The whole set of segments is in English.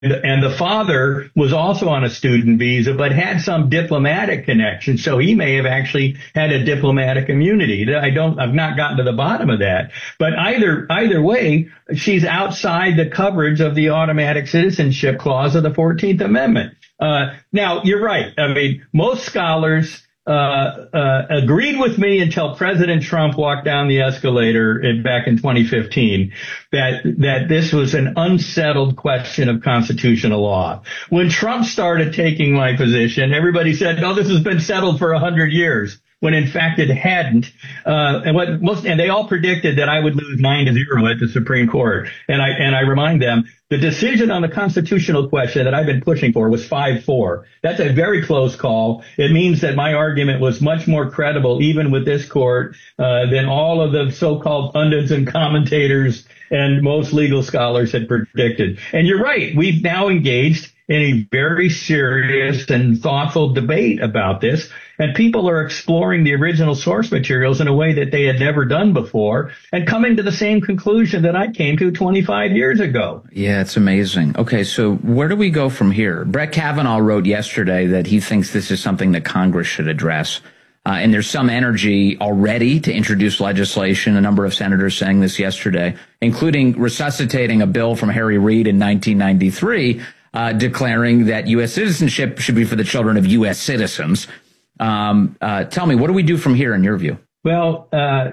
and the father was also on a student visa, but had some diplomatic connection. So he may have actually had a diplomatic immunity. I've not gotten to the bottom of that. But either way, she's outside the coverage of the automatic citizenship clause of the 14th Amendment. Now, you're right. I mean, most scholars agreed with me until President Trump walked down the escalator back in 2015 that this was an unsettled question of constitutional law. When Trump started taking my position, everybody said, "No, this has been settled for 100 years." When in fact it hadn't, and they all predicted that I would lose 9-0 at the Supreme Court. And I remind them, the decision on the constitutional question that I've been pushing for was 5-4. That's a very close call. It means that my argument was much more credible, even with this court, than all of the so-called pundits and commentators and most legal scholars had predicted. And you're right. We've now engaged in a very serious and thoughtful debate about this. And people are exploring the original source materials in a way that they had never done before and coming to the same conclusion that I came to 25 years ago. Yeah, it's amazing. Okay, so where do we go from here? Brett Kavanaugh wrote yesterday that he thinks this is something that Congress should address. And there's some energy already to introduce legislation. A number of senators saying this yesterday, including resuscitating a bill from Harry Reid in 1993, declaring that U.S. citizenship should be for the children of U.S. citizens. Tell me, what do we do from here in your view? Well,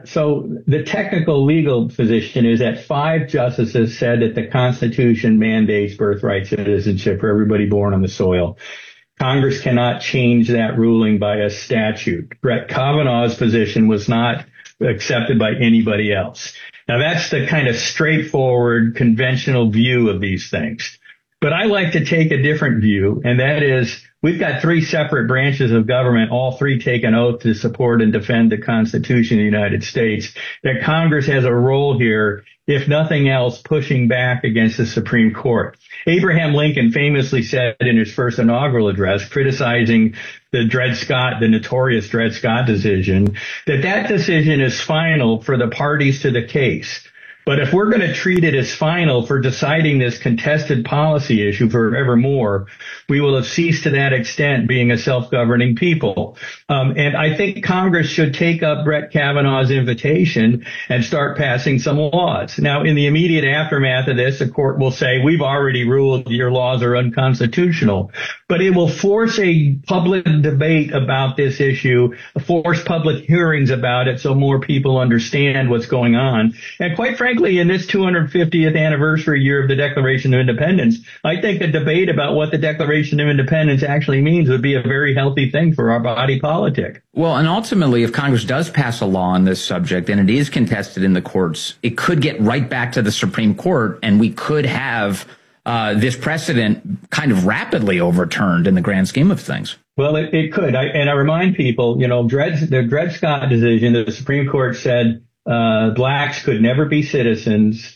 so the technical legal position is that 5 justices said that the Constitution mandates birthright citizenship for everybody born on the soil. Congress cannot change that ruling by a statute. Brett Kavanaugh's position was not accepted by anybody else. Now, that's the kind of straightforward, conventional view of these things. But I like to take a different view, and that is we've got 3 separate branches of government, all 3 take an oath to support and defend the Constitution of the United States, that Congress has a role here, if nothing else, pushing back against the Supreme Court. Abraham Lincoln famously said in his first inaugural address, criticizing the notorious Dred Scott decision, that decision is final for the parties to the case. But if we're going to treat it as final for deciding this contested policy issue forevermore, we will have ceased to that extent being a self-governing people. And I think Congress should take up Brett Kavanaugh's invitation and start passing some laws. Now, in the immediate aftermath of this, the court will say, we've already ruled your laws are unconstitutional. But it will force a public debate about this issue, force public hearings about it so more people understand what's going on. And quite frankly, in this 250th anniversary year of the Declaration of Independence, I think a debate about what the Declaration of Independence actually means would be a very healthy thing for our body politic. Well, and ultimately, if Congress does pass a law on this subject and it is contested in the courts, it could get right back to the Supreme Court, and we could have this precedent kind of rapidly overturned in the grand scheme of things. Well, it could. I remind people, the Dred Scott decision, the Supreme Court said blacks could never be citizens,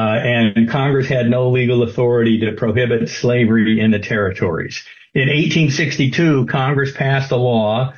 and Congress had no legal authority to prohibit slavery in the territories. In 1862, Congress passed a law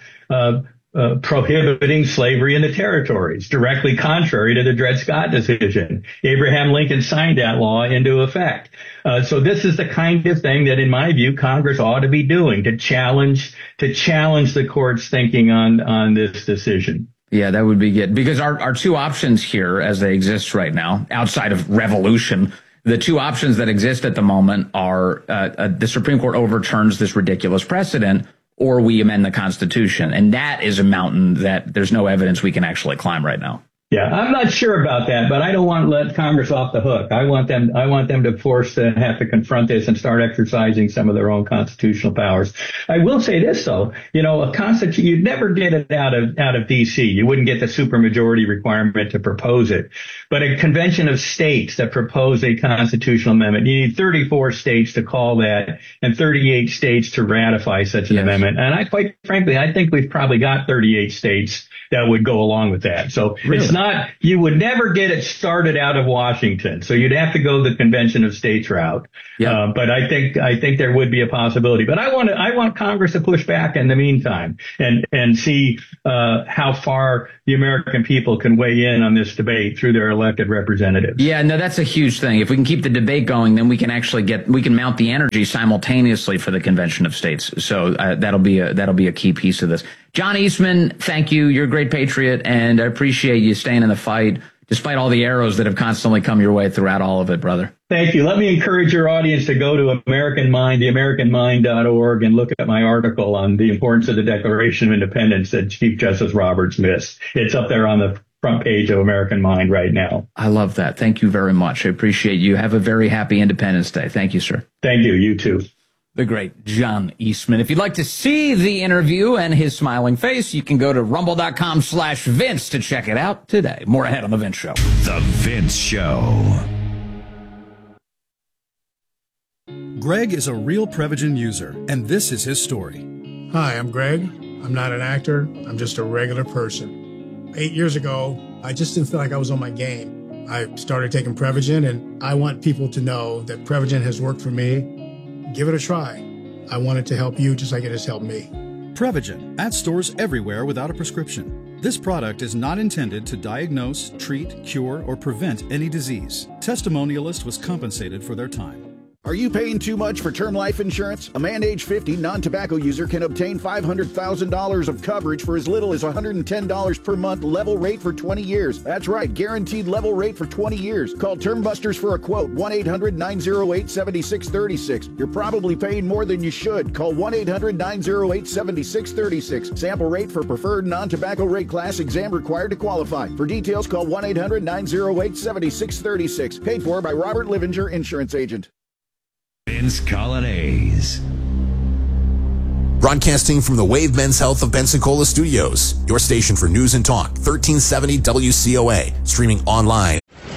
prohibiting slavery in the territories, directly contrary to the Dred Scott decision. Abraham Lincoln signed that law into effect. So this is the kind of thing that, in my view, Congress ought to be doing to challenge the court's thinking on this decision. Yeah, that would be good, because our 2 options here as they exist right now, outside of revolution, the 2 options that exist at the moment are the Supreme Court overturns this ridiculous precedent, or we amend the Constitution. And that is a mountain that there's no evidence we can actually climb right now. Yeah, I'm not sure about that, but I don't want to let Congress off the hook. I want them to force to have to confront this and start exercising some of their own constitutional powers. I will say this, though, a constitution, you'd never get it out of D.C. You wouldn't get the supermajority requirement to propose it. But a convention of states that propose a constitutional amendment, you need 34 states to call that and 38 states to ratify such an amendment. And quite frankly, I think we've probably got 38 states that would go along with that. So It's you would never get it started out of Washington. So you'd have to go the Convention of States route. Yeah. But I think there would be a possibility. But I want Congress to push back in the meantime and see how far the American people can weigh in on this debate through their elected representatives. Yeah, no, that's a huge thing. If we can keep the debate going, then we can actually mount the energy simultaneously for the Convention of States. So that'll be a key piece of this. John Eastman, thank you. You're a great patriot, and I appreciate you staying in the fight despite all the arrows that have constantly come your way throughout all of it, brother. Thank you. Let me encourage your audience to go to American Mind, theamericanmind.org, and look at my article on the importance of the Declaration of Independence that Chief Justice Roberts missed. It's up there on the front page of American Mind right now. I love that. Thank you very much. I appreciate you. Have a very happy Independence Day. Thank you, sir. Thank you. You too. The great John Eastman. If you'd like to see the interview and his smiling face, you can go to rumble.com/Vince to check it out today. More ahead on The Vince Show. The Vince Show. Greg is a real Prevagen user, and this is his story. Hi, I'm Greg. I'm not an actor. I'm just a regular person. 8 years ago, I just didn't feel like I was on my game. I started taking Prevagen, and I want people to know that Prevagen has worked for me. Give it a try. I want it to help you just like it has helped me. Prevagen, at stores everywhere without a prescription. This product is not intended to diagnose, treat, cure, or prevent any disease. Testimonialist was compensated for their time. Are you paying too much for term life insurance? A man age 50 non-tobacco user can obtain $500,000 of coverage for as little as $110 per month, level rate for 20 years. That's right, guaranteed level rate for 20 years. Call Term Busters for a quote, 1-800-908-7636. You're probably paying more than you should. Call 1-800-908-7636. Sample rate for preferred non-tobacco rate class, exam required to qualify. For details, call 1-800-908-7636. Paid for by Robert Livinger, Insurance Agent. Vince Colonnese. Broadcasting from the Wave Men's Health of Pensacola Studios, your station for news and talk, 1370 WCOA, streaming online.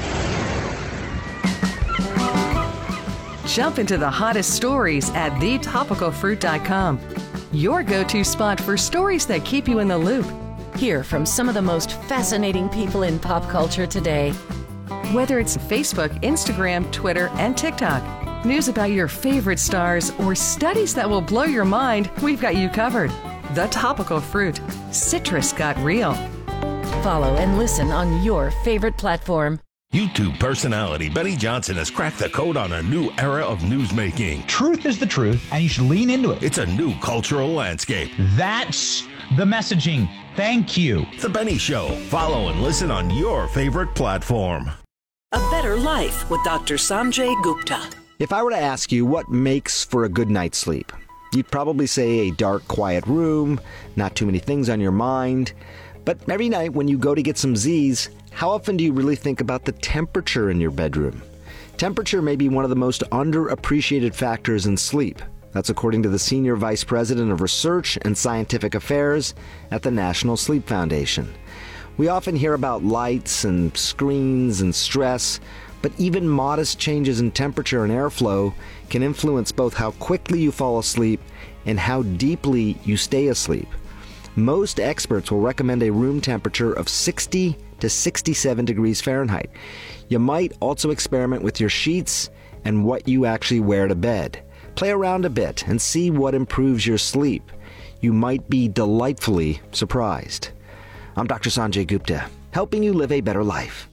Jump into the hottest stories at thetopicalfruit.com. Your go-to spot for stories that keep you in the loop. Hear from some of the most fascinating people in pop culture today. Whether it's Facebook, Instagram, Twitter, and TikTok. News about your favorite stars or studies that will blow your mind, we've got you covered. The Topical Fruit. Citrus got real. Follow and listen on your favorite platform. YouTube personality Benny Johnson has cracked the code on a new era of newsmaking. Truth is the truth, and you should lean into it. It's a new cultural landscape. That's the messaging. Thank you. The Benny Show. Follow and listen on your favorite platform. A Better Life with Dr. Sanjay Gupta. If I were to ask you what makes for a good night's sleep, you'd probably say a dark, quiet room, not too many things on your mind. But every night when you go to get some Z's, how often do you really think about the temperature in your bedroom? Temperature may be one of the most underappreciated factors in sleep. That's according to the Senior Vice President of Research and Scientific Affairs at the National Sleep Foundation. We often hear about lights and screens and stress, but even modest changes in temperature and airflow can influence both how quickly you fall asleep and how deeply you stay asleep. Most experts will recommend a room temperature of 60 to 67 degrees Fahrenheit. You might also experiment with your sheets and what you actually wear to bed. Play around a bit and see what improves your sleep. You might be delightfully surprised. I'm Dr. Sanjay Gupta, helping you live a better life.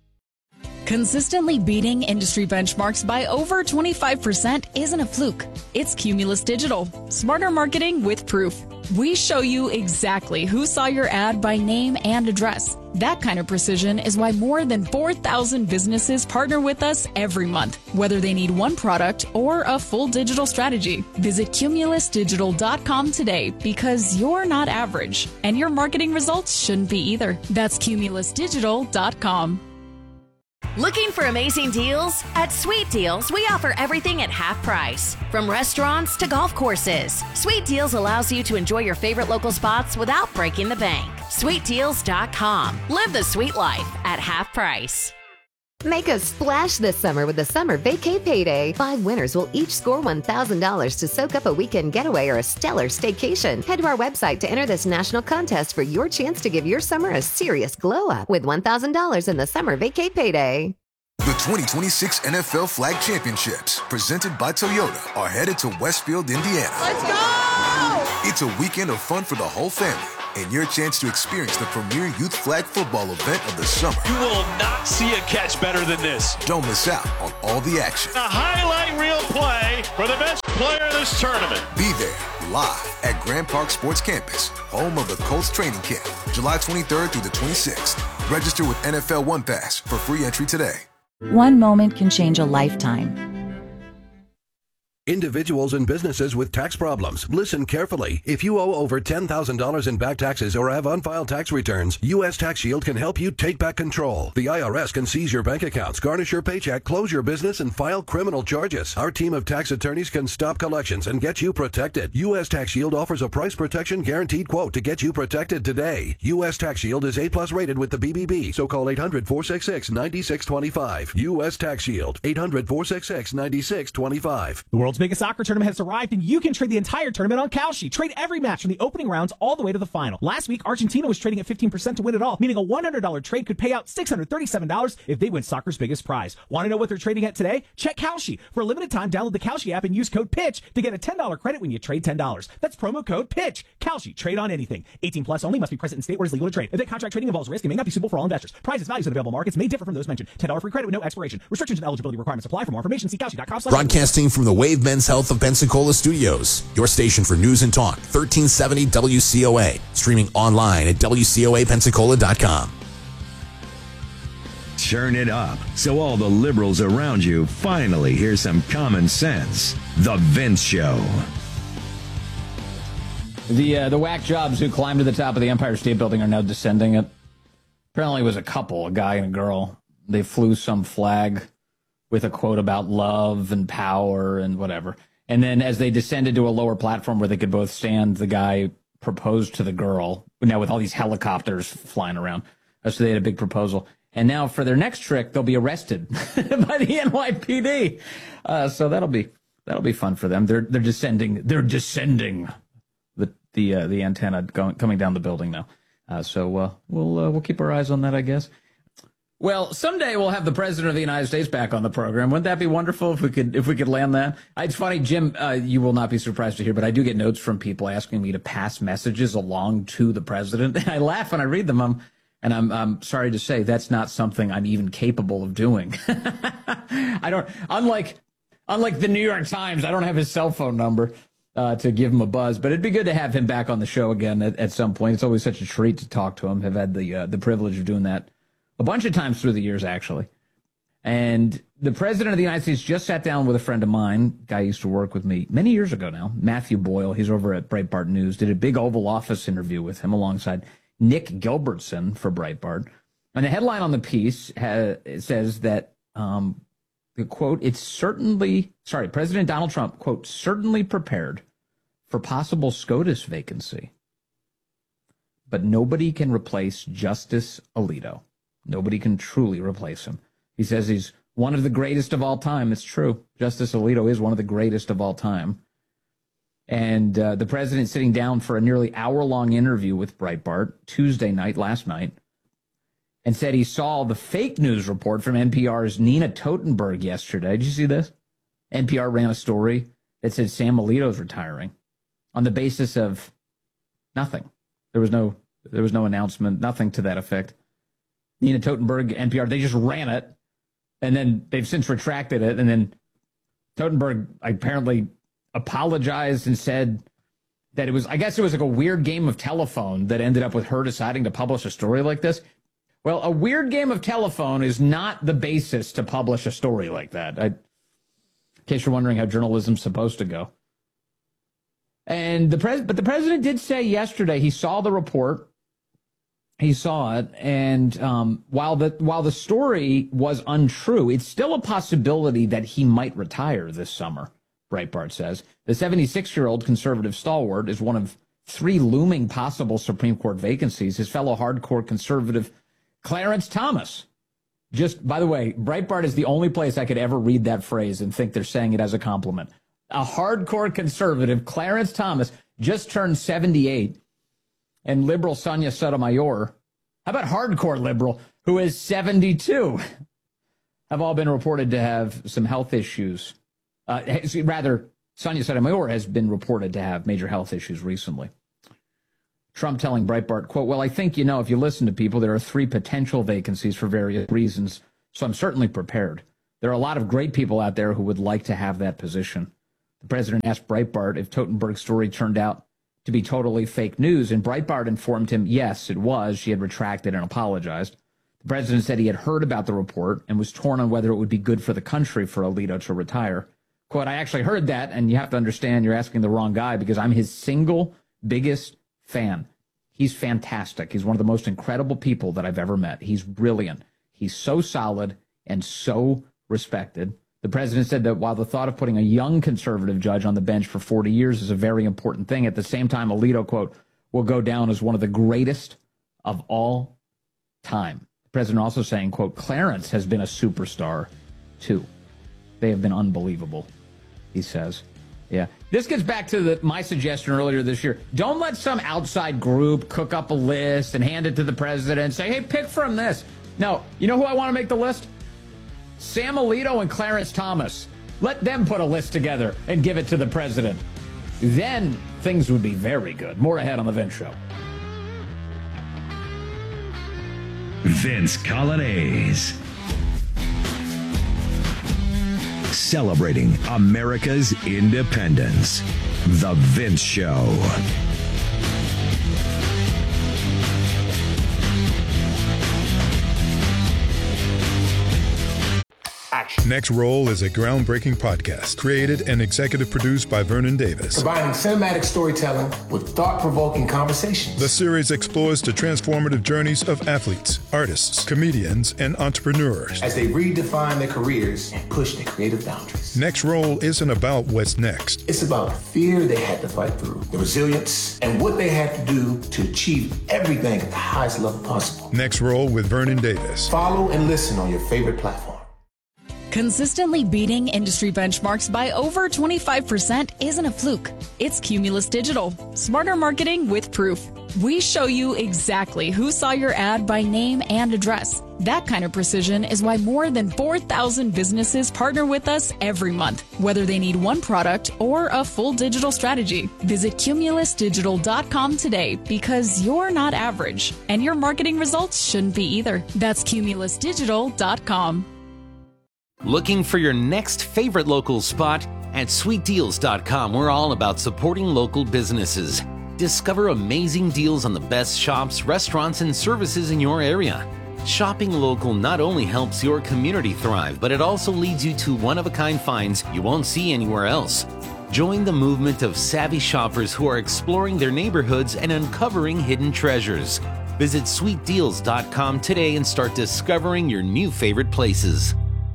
Consistently beating industry benchmarks by over 25% isn't a fluke. It's Cumulus Digital. Smarter marketing with proof. We show you exactly who saw your ad by name and address. That kind of precision is why more than 4,000 businesses partner with us every month, whether they need one product or a full digital strategy. Visit cumulusdigital.com today because you're not average, and your marketing results shouldn't be either. That's cumulusdigital.com. Looking for amazing deals? At Sweet Deals, we offer everything at half price. From restaurants to golf courses, Sweet Deals allows you to enjoy your favorite local spots without breaking the bank. SweetDeals.com. Live the sweet life at half price. Make a splash this summer with the Summer Vacay Payday. 5 winners will each score $1,000 to soak up a weekend getaway or a stellar staycation. Head to our website to enter this national contest for your chance to give your summer a serious glow-up with $1,000 in the Summer Vacay Payday. The 2026 NFL Flag Championships, presented by Toyota, are headed to Westfield, Indiana. Let's go! It's a weekend of fun for the whole family, and your chance to experience the premier youth flag football event of the summer. You will not see a catch better than this. Don't miss out on all the action. A highlight reel play for the best player in this tournament. Be there, live at Grand Park Sports Campus, home of the Colts training camp, July 23rd through the 26th. Register with NFL One Pass for free entry today. One moment can change a lifetime. Individuals and businesses with tax problems, listen carefully. If you owe over $10,000 in back taxes or have unfiled tax returns, U.S. Tax Shield can help you take back control. The IRS can seize your bank accounts, garnish your paycheck, close your business, and file criminal charges. Our team of tax attorneys can stop collections and get you protected. U.S. Tax Shield offers a price protection guaranteed quote to get you protected today. U.S. Tax Shield is A+ rated with the BBB, so call 800-466-9625. U.S. Tax Shield, 800-466-9625. The world's biggest soccer tournament has arrived, and you can trade the entire tournament on Kalshi. Trade every match from the opening rounds all the way to the final. Last week, Argentina was trading at 15% to win it all, meaning a $100 trade could pay out $637 if they win soccer's biggest prize. Want to know what they're trading at today? Check Kalshi. For a limited time, download the Kalshi app and use code PITCH to get a $10 credit when you trade $10. That's promo code PITCH. Kalshi. Trade on anything. 18 plus only. Must be present in state where it's legal to trade. Event contract trading involves risk and may not be suitable for all investors. Prices, values, and available markets may differ from those mentioned. $10 free credit with no expiration. Restrictions and eligibility requirements apply. For more information, see Kalshi.com. Broadcasting from the Wave Men's Health of Pensacola Studios, your station for news and talk, 1370 WCOA. Streaming online at WCOAPensacola.com. Turn it up so all the liberals around you finally hear some common sense. The Vince Show. The whack jobs who climbed to the top of the Empire State Building are now descending it. Apparently it was a couple, a guy and a girl. They flew some flag with a quote about love and power and whatever. And then as they descended to a lower platform where they could both stand, the guy proposed to the girl, now with all these helicopters flying around. So they had a big proposal. And now for their next trick, they'll be arrested by the NYPD. So that'll be fun for them. They're descending. They're descending the antenna coming down the building now. So we'll keep our eyes on that, I guess. Well, someday we'll have the President of the United States back on the program. Wouldn't that be wonderful if we could land that? It's funny, Jim, you will not be surprised to hear, but I do get notes from people asking me to pass messages along to the President. And I laugh when I read them. I'm sorry to say that's not something I'm even capable of doing. I don't, unlike the New York Times, I don't have his cell phone number to give him a buzz, but it'd be good to have him back on the show again at some point. It's always such a treat to talk to him. I've had the privilege of doing that a bunch of times through the years, actually. And the President of the United States just sat down with a friend of mine, guy used to work with me many years ago now, Matthew Boyle. He's over at Breitbart News, did a big Oval Office interview with him alongside Nick Gilbertson for Breitbart. And the headline on the piece says that, the quote, President Donald Trump, quote, certainly prepared for possible SCOTUS vacancy. But nobody can replace Justice Alito. Nobody can truly replace him. He says he's one of the greatest of all time. It's true. Justice Alito is one of the greatest of all time. And the president sitting down for a nearly hour-long interview with Breitbart Tuesday night, last night, and said he saw the fake news report from NPR's Nina Totenberg yesterday. Did you see this? NPR ran a story that said Sam Alito's retiring on the basis of nothing. There was no announcement, nothing to that effect. Nina Totenberg, NPR, they just ran it, and then they've since retracted it, and then Totenberg apparently apologized and said that it was like a weird game of telephone that ended up with her deciding to publish a story like this. Well, a weird game of telephone is not the basis to publish a story like that. In case you're wondering how journalism's supposed to go. And the president did say yesterday he saw the report. He saw it, and while the story was untrue, it's still a possibility that he might retire this summer, Breitbart says. The 76-year-old conservative stalwart is one of 3 looming possible Supreme Court vacancies. His fellow hardcore conservative Clarence Thomas Just, by the way, Breitbart is the only place I could ever read that phrase and think they're saying it as a compliment. A hardcore conservative, Clarence Thomas, just turned 78, and liberal Sonia Sotomayor, how about hardcore liberal, who is 72, have all been reported to have some health issues. Rather, Sonia Sotomayor has been reported to have major health issues recently. Trump telling Breitbart, quote, well, I think, if you listen to people, there are 3 potential vacancies for various reasons, so I'm certainly prepared. There are a lot of great people out there who would like to have that position. The president asked Breitbart if Totenberg's story turned out to be totally fake news, and Breitbart informed him, yes, it was. She had retracted and apologized. The president said he had heard about the report and was torn on whether it would be good for the country for Alito to retire. Quote, I actually heard that, and you have to understand you're asking the wrong guy because I'm his single biggest fan. He's fantastic. He's one of the most incredible people that I've ever met. He's brilliant. He's so solid and so respected. The president said that while the thought of putting a young conservative judge on the bench for 40 years is a very important thing, at the same time, Alito, quote, will go down as one of the greatest of all time. The president also saying, quote, Clarence has been a superstar, too. They have been unbelievable, he says. Yeah. This gets back to my suggestion earlier this year. Don't let some outside group cook up a list and hand it to the president and say, hey, pick from this. No. You know who I want to make the list? Sam Alito and Clarence Thomas. Let them put a list together and give it to the president. Then things would be very good. More ahead on The Vince Show. Vince Coglianese. Celebrating America's independence. The Vince Show. Next Roll is a groundbreaking podcast created and executive produced by Vernon Davis. Combining cinematic storytelling with thought-provoking conversations. The series explores the transformative journeys of athletes, artists, comedians, and entrepreneurs as they redefine their careers and push their creative boundaries. Next Roll isn't about what's next. It's about the fear they had to fight through, the resilience, and what they had to do to achieve everything at the highest level possible. Next Roll with Vernon Davis. Follow and listen on your favorite platform. Consistently beating industry benchmarks by over 25% isn't a fluke. It's Cumulus Digital. Smarter marketing with proof. We show you exactly who saw your ad by name and address. That kind of precision is why more than 4,000 businesses partner with us every month, whether they need one product or a full digital strategy. Visit cumulusdigital.com today because you're not average, and your marketing results shouldn't be either. That's cumulusdigital.com. Looking for your next favorite local spot? At sweetdeals.com, we're all about supporting local businesses. Discover amazing deals on the best shops, restaurants, and services in your area. Shopping local not only helps your community thrive, but it also leads you to one-of-a-kind finds you won't see anywhere else. Join the movement of savvy shoppers who are exploring their neighborhoods and uncovering hidden treasures. Visit sweetdeals.com today and start discovering your new favorite places.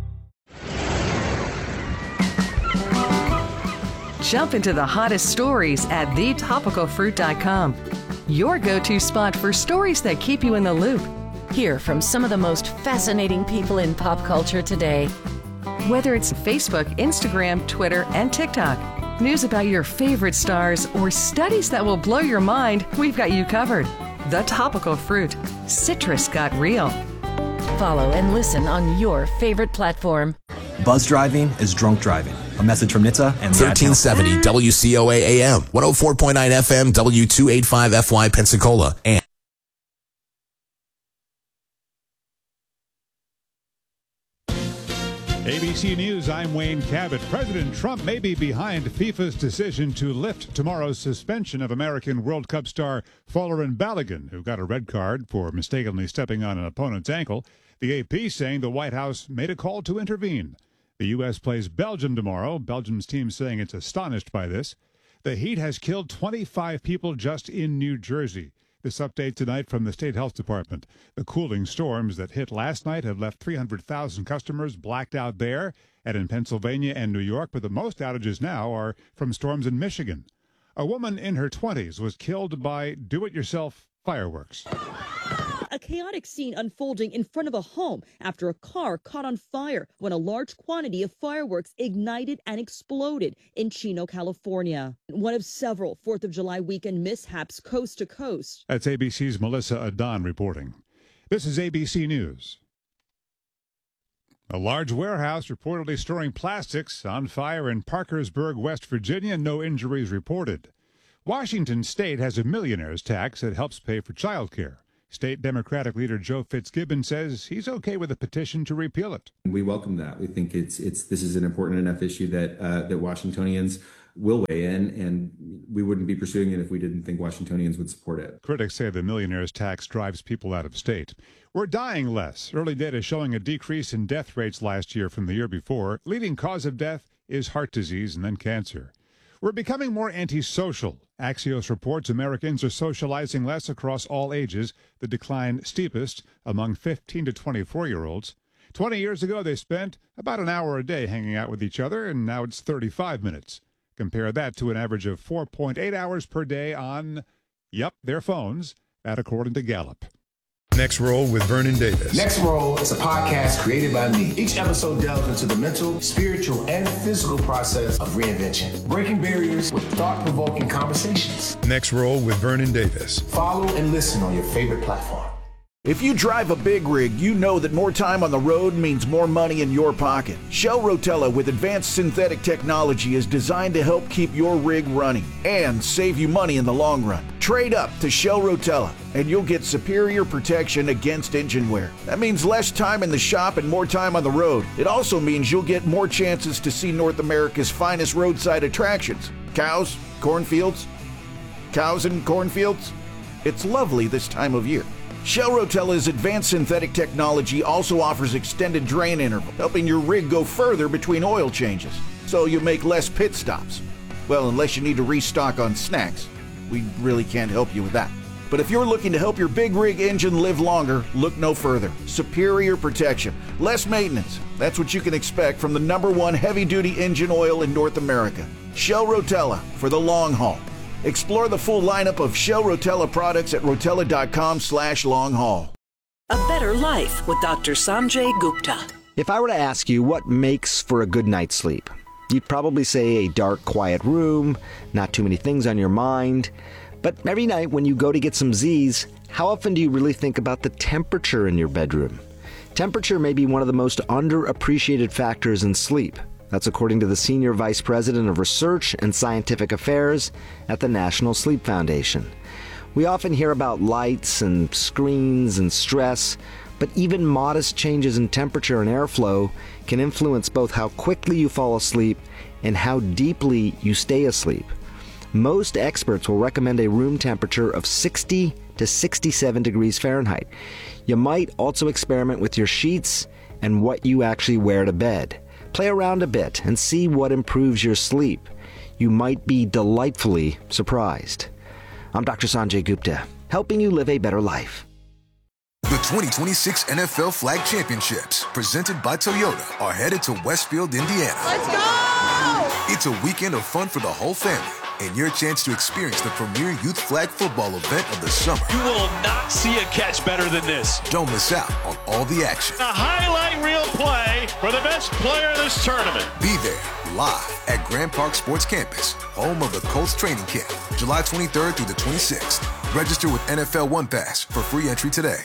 Jump into the hottest stories at thetopicalfruit.com. Your go-to spot for stories that keep you in the loop. Hear from some of the most fascinating people in pop culture today. Whether it's Facebook, Instagram, Twitter, and TikTok, news about your favorite stars, or studies that will blow your mind, we've got you covered. The Topical Fruit. Citrus got real. Follow and listen on your favorite platform. Buzz driving is drunk driving. A message from NHTSA and 1370 WCOA AM, 104.9 FM, W285 FY Pensacola, and ABC News, I'm Wayne Cabot. President Trump may be behind FIFA's decision to lift tomorrow's suspension of American World Cup star Folarin Balogun, who got a red card for mistakenly stepping on an opponent's ankle. The AP saying the White House made a call to intervene. The U.S. plays Belgium tomorrow. Belgium's team saying it's astonished by this. The heat has killed 25 people just in New Jersey. This update tonight from the State Health Department. The cooling storms that hit last night have left 300,000 customers blacked out there and in Pennsylvania and New York, but the most outages now are from storms in Michigan. A woman in her 20s was killed by do-it-yourself fireworks. A chaotic scene unfolding in front of a home after a car caught on fire when a large quantity of fireworks ignited and exploded in Chino, California. One of several 4th of July weekend mishaps coast to coast. That's ABC's Melissa Adon reporting. This is ABC News. A large warehouse reportedly storing plastics on fire in Parkersburg, West Virginia. No injuries reported. Washington State has a millionaire's tax that helps pay for child care. State Democratic leader Joe Fitzgibbon says he's okay with a petition to repeal it. We welcome that. We think this is an important enough issue that Washingtonians will weigh in, and we wouldn't be pursuing it if we didn't think Washingtonians would support it. Critics say the millionaire's tax drives people out of state. We're dying less. Early data showing a decrease in death rates last year from the year before. Leading cause of death is heart disease and then cancer. We're becoming more antisocial. Axios reports Americans are socializing less across all ages, the decline steepest among 15 to 24-year-olds. 20 years ago, they spent about an hour a day hanging out with each other, and now it's 35 minutes. Compare that to an average of 4.8 hours per day on, their phones, that according to Gallup. Next Roll with Vernon Davis. Next Roll is a podcast created by me. Each episode delves into the mental, spiritual, and physical process of reinvention, breaking barriers with thought-provoking conversations. Next Roll with Vernon Davis. Follow and listen on your favorite platform. If you drive a big rig, you know that more time on the road means more money in your pocket. Shell Rotella with advanced synthetic technology is designed to help keep your rig running and save you money in the long run. Trade up to Shell Rotella and you'll get superior protection against engine wear. That means less time in the shop and more time on the road. It also means you'll get more chances to see North America's finest roadside attractions. Cows, cornfields. Cows and cornfields. It's lovely this time of year. Shell Rotella's advanced synthetic technology also offers extended drain interval, helping your rig go further between oil changes, so you make less pit stops. Well, unless you need to restock on snacks. We really can't help you with that. But if you're looking to help your big rig engine live longer, look no further. Superior protection, less maintenance. That's what you can expect from the #1 heavy-duty engine oil in North America. Shell Rotella for the long haul. Explore the full lineup of Shell Rotella products at rotella.com/long-haul. A Better Life with Dr. Sanjay Gupta. If I were to ask you what makes for a good night's sleep, you'd probably say a dark, quiet room, not too many things on your mind. But every night when you go to get some Z's, how often do you really think about the temperature in your bedroom? Temperature may be one of the most underappreciated factors in sleep. That's according to the Senior Vice President of Research and Scientific Affairs at the National Sleep Foundation. We often hear about lights and screens and stress, but even modest changes in temperature and airflow can influence both how quickly you fall asleep and how deeply you stay asleep. Most experts will recommend a room temperature of 60 to 67 degrees Fahrenheit. You might also experiment with your sheets and what you actually wear to bed. Play around a bit and see what improves your sleep. You might be delightfully surprised. I'm Dr. Sanjay Gupta, helping you live a better life. The 2026 NFL Flag Championships, presented by Toyota, are headed to Westfield, Indiana. Let's go! It's a weekend of fun for the whole family and your chance to experience the premier youth flag football event of the summer. You will not see a catch better than this. Don't miss out on all the action. A highlight reel play for the best player in this tournament. Be there live at Grand Park Sports Campus, home of the Colts training camp, July 23rd through the 26th. Register with NFL One Pass for free entry today.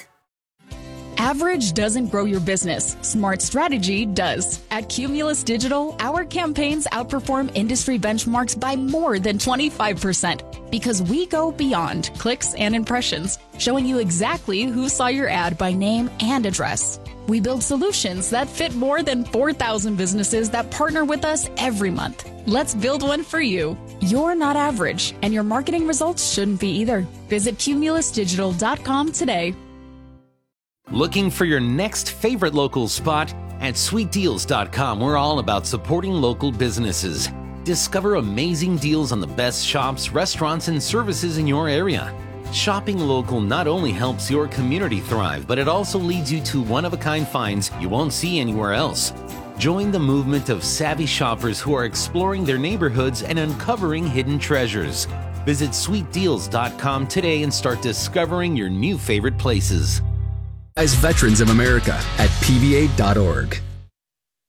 Average doesn't grow your business. Smart strategy does. At Cumulus Digital, our campaigns outperform industry benchmarks by more than 25% because we go beyond clicks and impressions, showing you exactly who saw your ad by name and address. We build solutions that fit more than 4,000 businesses that partner with us every month. Let's build one for you. You're not average, and your marketing results shouldn't be either. Visit cumulusdigital.com today. Looking for your next favorite local spot? At sweetdeals.com, we're all about supporting local businesses. Discover amazing deals on the best shops, restaurants, and services in your area. Shopping local not only helps your community thrive, but it also leads you to one-of-a-kind finds you won't see anywhere else. Join the movement of savvy shoppers who are exploring their neighborhoods and uncovering hidden treasures. Visit sweetdeals.com today and start discovering your new favorite places. As Veterans of America at PVA.org.